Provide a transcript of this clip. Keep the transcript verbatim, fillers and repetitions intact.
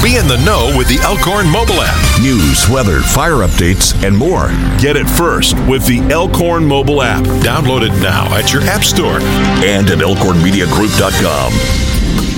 Be in the know with the Elkhorn mobile app. News, weather, fire updates, and more. Get it first with the Elkhorn mobile app. Download it now at your app store and at elkhorn media group dot com.